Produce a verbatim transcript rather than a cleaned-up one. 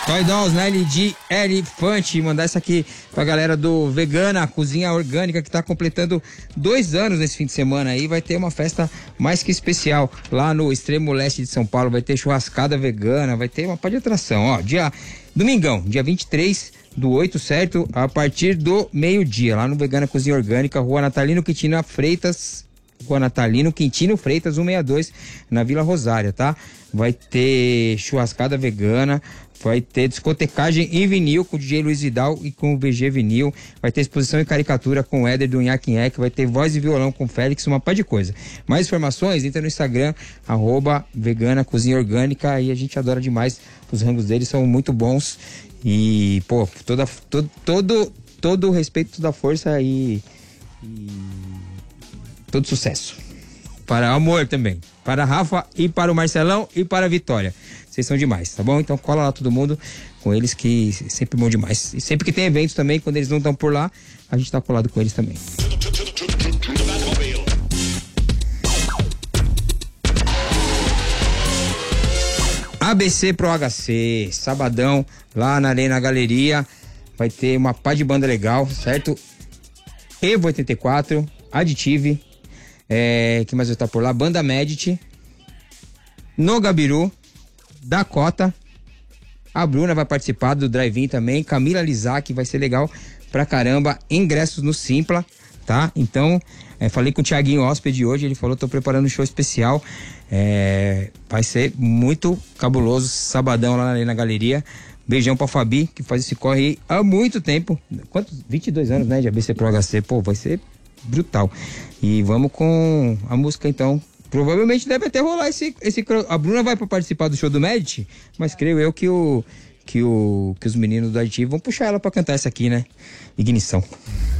Toy Dolls, Nelly de Elefante. Mandar essa aqui pra galera do Vegana, Cozinha Orgânica, que tá completando dois anos nesse fim de semana aí. Vai ter uma festa mais que especial lá no extremo leste de São Paulo. Vai ter churrascada vegana, vai ter uma par de atração. Ó, dia domingão, dia vinte e três do oito, certo? A partir do meio-dia, lá no Vegana Cozinha Orgânica, Rua Natalino Quintino Freitas. Rua Natalino Quintino Freitas, cento e sessenta e dois, na Vila Rosária, tá? Vai ter churrascada vegana, vai ter discotecagem em vinil com o D J Luiz Vidal e com o V G Vinil, vai ter exposição em caricatura com o Éder do Nhaque Nhaque, vai ter voz e violão com o Félix, uma par de coisa. Mais informações, entra no Instagram, arroba Vegana Cozinha Orgânica, e a gente adora demais, os rangos deles são muito bons e, pô, toda, todo, todo, todo o respeito, toda a força e, e todo sucesso. Para amor também. Para a Rafa e para o Marcelão e para a Vitória. Vocês são demais, tá bom? Então cola lá todo mundo com eles, que sempre bom demais. E sempre que tem eventos também, quando eles não estão por lá, a gente tá colado com eles também. A B C Pro H C, sabadão, lá na Arena Galeria. Vai ter uma pá de banda legal, certo? Evo oitenta e quatro, Additive. É, que mais vai estar por lá? Banda Medit, No Gabiru, Dakota, a Bruna vai participar do drive-in também, Camila Lizac, vai ser legal pra caramba, ingressos no Simpla, tá? Então, é, falei com o Thiaguinho Hóspede hoje, ele falou, tô preparando um show especial, é, vai ser muito cabuloso, sabadão lá na Galeria. Beijão pra Fabi, que faz esse corre aí há muito tempo, quantos? vinte e dois anos, né, de A B C Pro H C, pô, vai ser brutal. E vamos com a música então. Provavelmente deve até rolar esse, esse. A Bruna vai para participar do show do Medit, mas creio eu que o que o que os meninos do Aditivo vão puxar ela para cantar essa aqui, né? Ignição.